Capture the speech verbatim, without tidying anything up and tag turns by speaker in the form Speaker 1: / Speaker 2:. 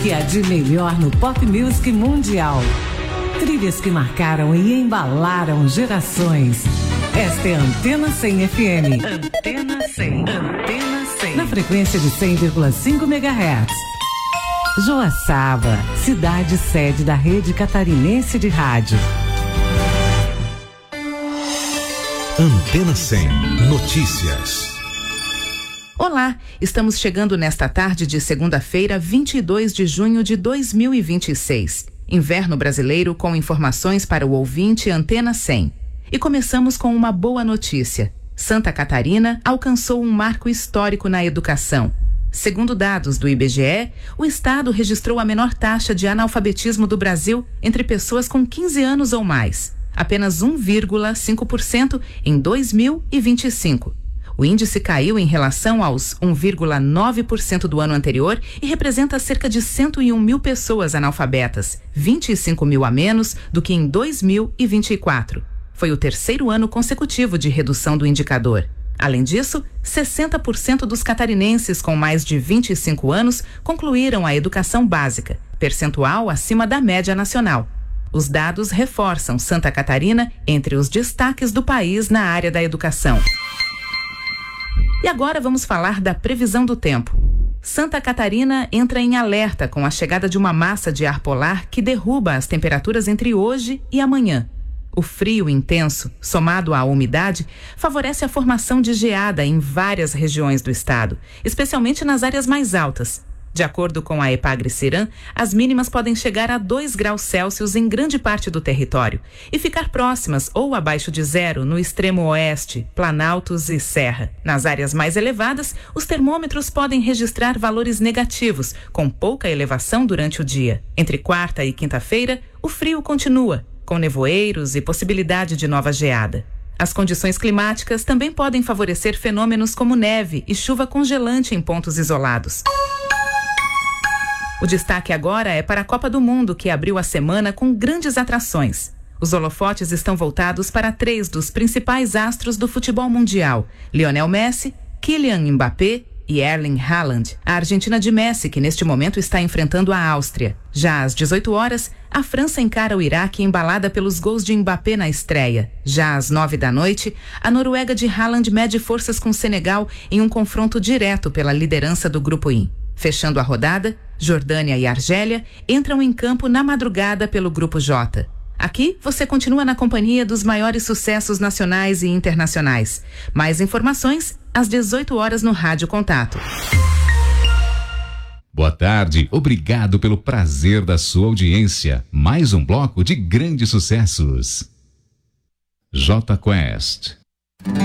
Speaker 1: que há de melhor no pop music mundial. Trilhas que marcaram e embalaram gerações. Esta é a Antena cem F M. Antena cem. Antena cem. Na frequência de cem vírgula cinco megahertz. Joaçaba, cidade sede da Rede Catarinense de Rádio.
Speaker 2: Antena cem. Notícias.
Speaker 3: Olá, estamos chegando nesta tarde de segunda-feira, vinte e dois de junho de dois mil e vinte e seis. Inverno brasileiro com informações para o ouvinte Antena cem. E começamos com uma boa notícia. Santa Catarina alcançou um marco histórico na educação. Segundo dados do I B G E, o estado registrou a menor taxa de analfabetismo do Brasil entre pessoas com quinze anos ou mais. Apenas um vírgula cinco por cento em dois mil e vinte e cinco. O índice caiu em relação aos um vírgula nove por cento do ano anterior e representa cerca de cento e um mil pessoas analfabetas, vinte e cinco mil a menos do que em dois mil e vinte e quatro. Foi o terceiro ano consecutivo de redução do indicador. Além disso, sessenta por cento dos catarinenses com mais de vinte e cinco anos concluíram a educação básica, percentual acima da média nacional. Os dados reforçam Santa Catarina entre os destaques do país na área da educação. E agora vamos falar da previsão do tempo. Santa Catarina entra em alerta com a chegada de uma massa de ar polar que derruba as temperaturas entre hoje e amanhã. O frio intenso, somado à umidade, favorece a formação de geada em várias regiões do estado, especialmente nas áreas mais altas. De acordo com a Epagre-Ciran, as mínimas podem chegar a dois graus Celsius em grande parte do território e ficar próximas ou abaixo de zero no extremo oeste, Planaltos e Serra. Nas áreas mais elevadas, os termômetros podem registrar valores negativos, com pouca elevação durante o dia. Entre quarta e quinta-feira, o frio continua, com nevoeiros e possibilidade de nova geada. As condições climáticas também podem favorecer fenômenos como neve e chuva congelante em pontos isolados. O destaque agora é para a Copa do Mundo, que abriu a semana com grandes atrações. Os holofotes estão voltados para três dos principais astros do futebol mundial: Lionel Messi, Kylian Mbappé e Erling Haaland. A Argentina de Messi, que neste momento está enfrentando a Áustria. Já às dezoito horas, a França encara o Iraque embalada pelos gols de Mbappé na estreia. Já às nove da noite, a Noruega de Haaland mede forças com o Senegal em um confronto direto pela liderança do Grupo I. Fechando a rodada, Jordânia e Argélia entram em campo na madrugada pelo Grupo J. Aqui você continua na companhia dos maiores sucessos nacionais e internacionais. Mais informações às dezoito horas no Rádio Contato.
Speaker 4: Boa tarde, obrigado pelo prazer da sua audiência. Mais um bloco de grandes sucessos. J Quest.